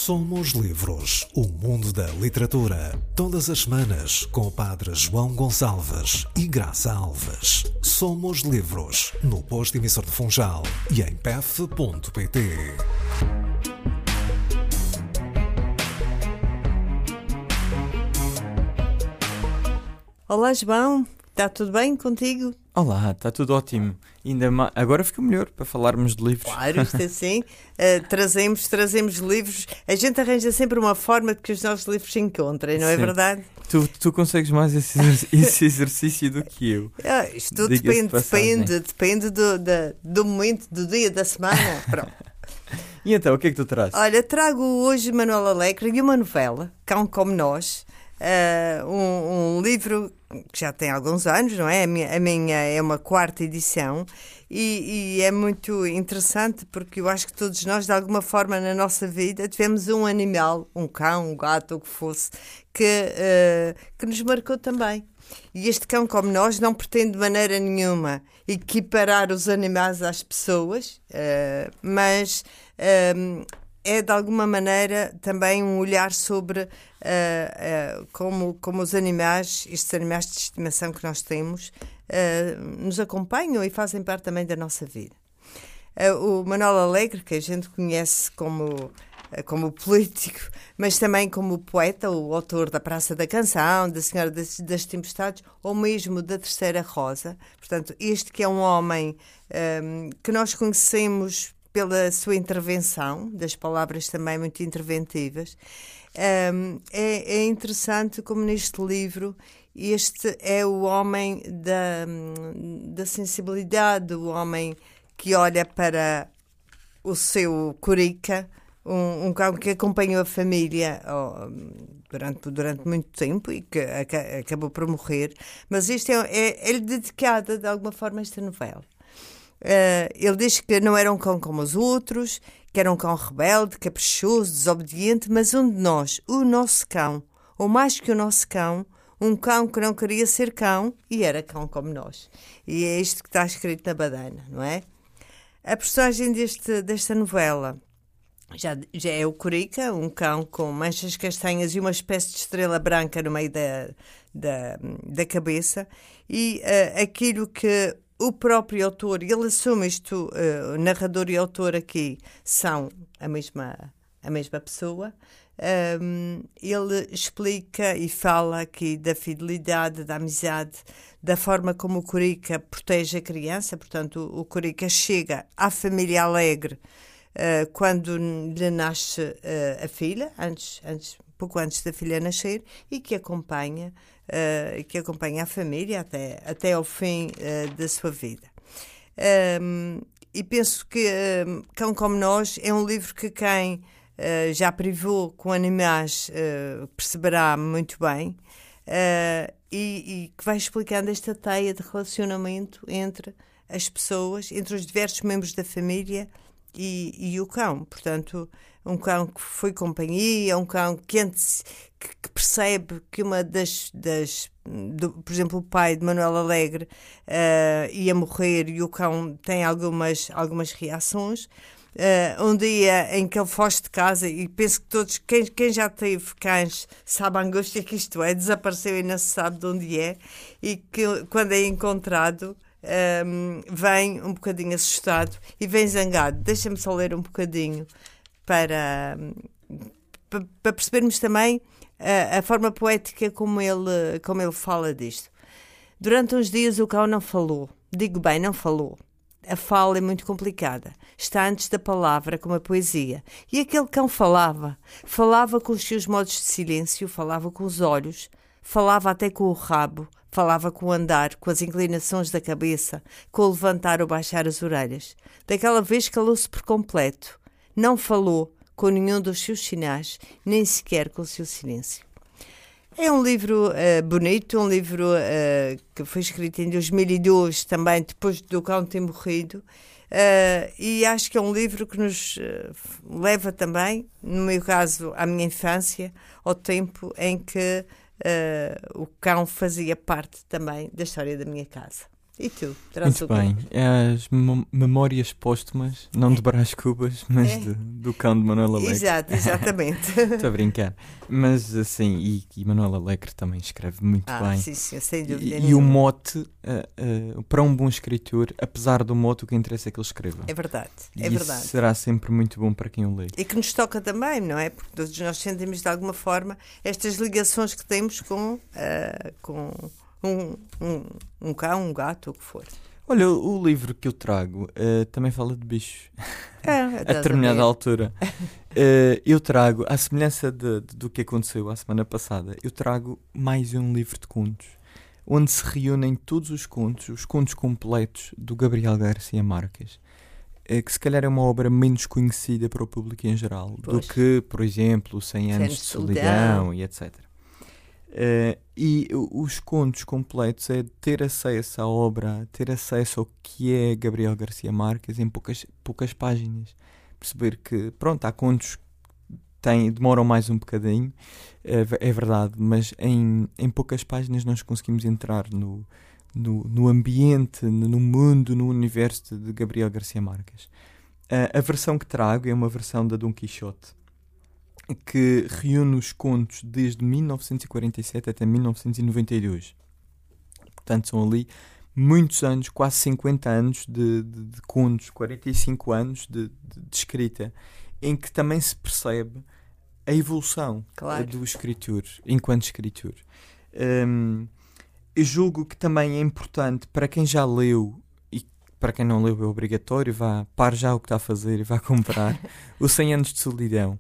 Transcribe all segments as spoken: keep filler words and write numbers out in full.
Somos Livros, o mundo da literatura. Todas as semanas, com o padre João Gonçalves e Graça Alves. Somos Livros, no posto emissor de Funchal e em p e f ponto p t. Olá, João. Está tudo bem contigo? Olá, está tudo ótimo. Ainda ma... Agora fica melhor para falarmos de livros. Claro, isto assim, uh, trazemos, trazemos livros. A gente arranja sempre uma forma de que os nossos livros se encontrem, não é Sim. verdade? Tu, tu consegues mais esse, exerc- esse exercício do que eu. Ah, isto tudo Diga-se de depende, passagem. depende, depende do, da, do momento, do dia, da semana. Pronto. E então, o que é que tu trazes? Olha, trago hoje Manuel Alegre e uma novela, Cão Como Nós. Uh, um, um livro que já tem alguns anos, não é? A minha, a minha é uma quarta edição e, e é muito interessante porque eu acho que todos nós, de alguma forma, na nossa vida, tivemos um animal, um cão, um gato, o que fosse, que, uh, que nos marcou também. E este Cão Como Nós não pretende de maneira nenhuma equiparar os animais às pessoas, uh, mas um, é de alguma maneira também um olhar sobre uh, uh, como, como os animais, estes animais de estimação que nós temos, uh, nos acompanham e fazem parte também da nossa vida. Uh, o Manuel Alegre, que a gente conhece como, uh, como político, mas também como poeta, o autor da Praça da Canção, da Senhora das, das Tempestades, ou mesmo da Terceira Rosa. Portanto, este que é um homem um, que nós conhecemos pela sua intervenção, das palavras também muito interventivas. Um, é, é interessante como neste livro este é o homem da, da sensibilidade, o homem que olha para o seu Corica, um, um cão que acompanhou a família oh, durante, durante muito tempo e que aca, acabou por morrer, mas este é, é, é dedicada de alguma forma a esta novela. Uh, ele diz que não era um cão como os outros, que era um cão rebelde, caprichoso, desobediente, mas um de nós, o nosso cão, ou mais que o nosso cão, um cão que não queria ser cão e era cão como nós. E é isto que está escrito na badana, não é? A personagem deste, desta novela já, já é o Corica, um cão com manchas castanhas e uma espécie de estrela branca no meio da, da, da cabeça, e uh, aquilo que o próprio autor, ele assume isto, uh, o narrador e autor aqui são a mesma, a mesma pessoa. Um, ele explica e fala aqui da fidelidade, da amizade, da forma como o Corica protege a criança. Portanto, o, o Corica chega à família Alegre uh, quando lhe nasce uh, a filha, antes, antes, pouco antes da filha nascer, e que acompanha Uh, que acompanha a família até, até ao fim uh, da sua vida. Um, e penso que um, Cão Como Nós é um livro que quem uh, já privou com animais uh, perceberá muito bem uh, e, e que vai explicando esta teia de relacionamento entre as pessoas, entre os diversos membros da família e, e o cão. Portanto, um cão que foi companhia, um cão que, antes, que, que percebe que uma das, das do, por exemplo, o pai de Manuel Alegre uh, ia morrer e o cão tem algumas, algumas reações. Uh, um dia em que ele foge de casa, e penso que todos, quem, quem já teve cães sabe a angústia que isto é, desapareceu e não se sabe de onde é, e que quando é encontrado um, vem um bocadinho assustado e vem zangado. Deixa-me só ler um bocadinho para, para, para percebermos também a, a forma poética como ele, como ele fala disto. Durante uns dias o cão não falou. Digo bem, não falou. A fala é muito complicada. Está antes da palavra, como a poesia. E aquele cão falava. Falava com os seus modos de silêncio, falava com os olhos, falava até com o rabo, falava com o andar, com as inclinações da cabeça, com o levantar ou baixar as orelhas. Daquela vez calou-se por completo. Não falou com nenhum dos seus sinais, nem sequer com o seu silêncio. É um livro uh, bonito, um livro uh, que foi escrito em dois mil e dois, também depois do cão ter morrido, uh, e acho que é um livro que nos uh, leva também, no meu caso, à minha infância, ao tempo em que uh, o cão fazia parte também da história da minha casa. E tu? Traz Muito o quê? bem. As mem- memórias póstumas, não de Brás Cubas, mas É. de- do cão de Manuel Alegre. Exato, exatamente. Estou a brincar. Mas assim, e, e Manuel Alegre também escreve muito Ah, bem. sim, sim, sem dúvida E, e o nenhuma. mote, ah, ah, para um bom escritor, apesar do mote, o que interessa é que ele escreva. É verdade, E é isso verdade. será sempre muito bom para quem o lê. E que nos toca também, não é? Porque todos nós sentimos de alguma forma estas ligações que temos com, ah, com um, um, um cão, um gato, o que for. Olha, o, o livro que eu trago ah, também fala de bichos. É, A estás determinada ver? altura. Eh, eu trago, à semelhança de- de- do que aconteceu a semana passada, eu trago mais um livro de contos, onde se reúnem todos os contos, os contos completos do Gabriel Garcia Marques, eh, que se calhar é uma obra menos conhecida para o público em geral, Pois. do que, por exemplo, cem anos de solidão e etcétera. Eh, e o- os contos completos é ter acesso à obra, ter acesso ao que é Gabriel Garcia Marques em poucas, poucas páginas. Perceber que, pronto, há contos que têm, demoram mais um bocadinho, é, ve- é verdade, mas em, em poucas páginas nós conseguimos entrar no, no, no ambiente, no no mundo, no universo de, de Gabriel Garcia Marques. A, a versão que trago é uma versão da Dom Quixote, que reúne os contos desde mil novecentos e quarenta e sete até mil novecentos e noventa e dois. Portanto, são ali muitos anos, quase cinquenta anos de, de, de contos, quarenta e cinco anos de, de, de escrita, em que também se percebe a evolução Claro. eh, do escritor, enquanto escritor. Hum, eu julgo que também é importante para quem já leu, e para quem não leu é obrigatório, vá, pare já o que está a fazer e vá comprar o cem anos de solidão.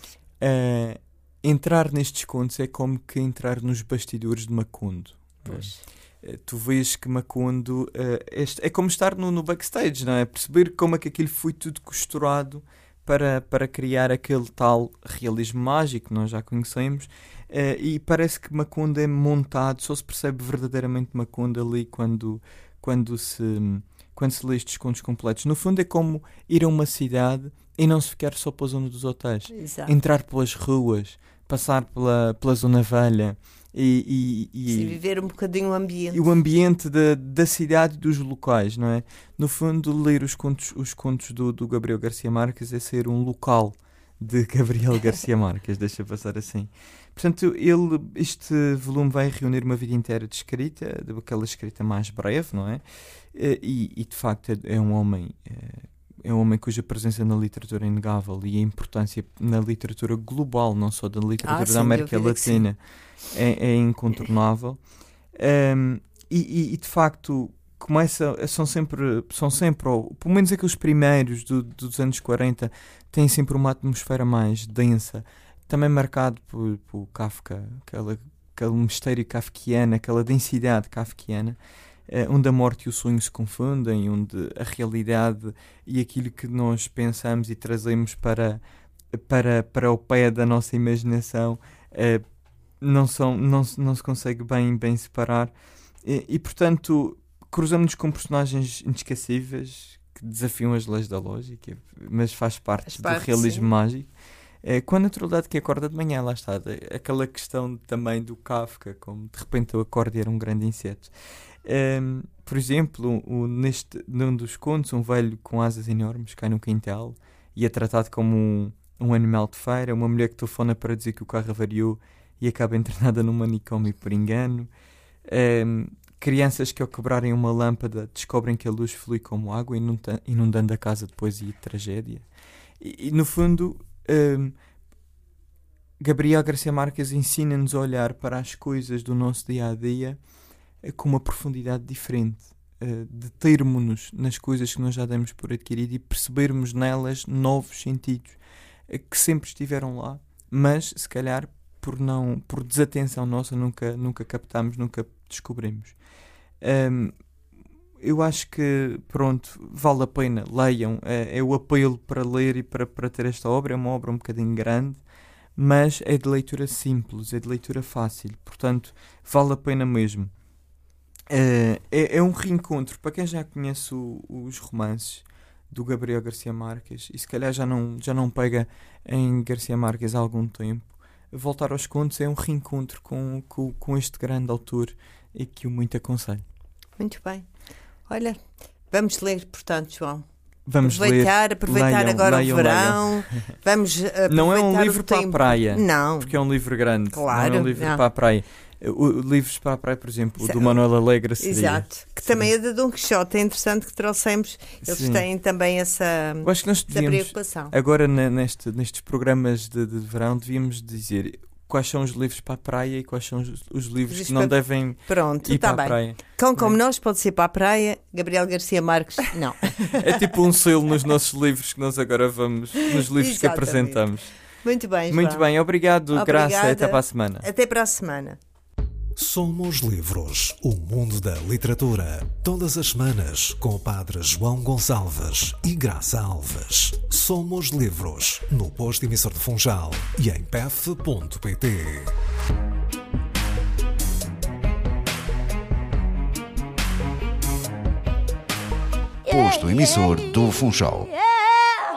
Eh, entrar nestes contos é como que entrar nos bastidores de Macondo. Pois. Eh, Tu vês que Macondo eh, este- é como estar no, no backstage, não é? Perceber como é que aquilo foi tudo costurado para, para criar aquele tal realismo mágico que nós já conhecemos, eh, e parece que Macondo é montado, só se percebe verdadeiramente Macondo ali quando, quando, se, quando se lê estes contos completos. No fundo é como ir a uma cidade e não se ficar só pela zona dos hotéis. Exato. Entrar pelas ruas, passar pela, pela zona velha e, e, e- Sim, viver um bocadinho o ambiente. e o ambiente da, da cidade e dos locais, não é? No fundo, ler os contos, os contos do, do Gabriel Garcia Marques é ser um local de Gabriel Garcia Marques, deixa passar assim. Portanto, ele, este volume vai reunir uma vida inteira de escrita, de aquela escrita mais breve, não é? E, e de facto é, é um homem... É, é um homem cuja presença na literatura é inegável e a importância na literatura global, não só da literatura Ah, da sem América dúvida que sim. Latina, é, é incontornável. Um, e, e- e, de facto começa, são sempre, são sempre ou, pelo menos aqueles primeiros do- dos anos quarenta, têm sempre uma atmosfera mais densa, também marcado por, por Kafka, aquela, aquele mistério kafkiano, aquela densidade kafkiana, eh, onde a morte e o sonho se confundem, onde a realidade e aquilo que nós pensamos e trazemos para, para, para o pé da nossa imaginação eh, não, são, não, se- não se consegue bem, bem separar. E, e, portanto, cruzamos-nos com personagens inesquecíveis que desafiam as leis da lógica, mas faz parte, Faz do parte, realismo sim. mágico. É, com a naturalidade que acorda de manhã, lá está. de- Aquela questão também do Kafka, como de repente eu acordo e era um grande inseto. Ehm, por exemplo, o, neste, num dos contos, um velho com asas enormes cai num quintal e é tratado como um, um animal de feira, uma mulher que telefona para dizer que o carro avariou e acaba internada num manicômio por engano. Ehm, crianças que ao quebrarem uma lâmpada descobrem que a luz flui como água, inunda- inundando a casa de poesia e de tragédia. E, e, no fundo, ehm, Gabriel Garcia Marques ensina-nos a olhar para as coisas do nosso dia-a-dia eh, com uma profundidade diferente, eh, determos-nos nas coisas que nós já demos por adquirido e percebermos nelas novos sentidos eh, que sempre estiveram lá, mas se calhar por, não, por desatenção nossa nunca, nunca captamos, nunca descobrimos. Ahm, eu acho que, pronto, vale a pena, leiam, é, é o apelo para ler e para, para ter esta obra. É uma obra um bocadinho grande, mas é de leitura simples, é de leitura fácil, portanto vale a pena mesmo. Eh, é, é um reencontro para quem já conhece o- os romances do Gabriel Garcia Marques e se calhar já não, já não pega em Garcia Marques há algum tempo. Voltar aos contos é um reencontro com, com, com este grande autor e que o muito aconselho. Muito bem. Olha, vamos ler, portanto, João. Vamos aproveitar, ler. aproveitar leiam, agora leiam, o verão. leiam. Vamos aproveitar Não é um o livro para a tempo. praia. Não. Porque é um livro grande. Claro, não é um livro não. para a praia. O, o, livros para a praia, por exemplo, o Isso- do Manuel Alegre seria. Exato. Que Sim. também é de Dom Quixote. É interessante que trouxemos. Eles Sim. têm também essa, Eu acho que nós essa devíamos, preocupação. agora ne- neste, nestes programas de, de verão, devíamos dizer quais são os livros para a praia e quais são os, os livros Livros que não para- devem Pronto, ir está para a bem. praia. Cão como nós pode ser para a praia. Gabriel Garcia Marques, não. É tipo um selo nos nossos livros que nós agora vamos, nos livros que Exatamente. apresentamos. Muito bem, João. Muito bem, obrigado, Obrigada. Graça. Até para a semana. Até para a semana. Somos Livros, o mundo da literatura. Todas as semanas, com o padre João Gonçalves e Graça Alves. Somos Livros, no posto emissor de Funchal e em p f ponto p t. Posto emissor do Funchal.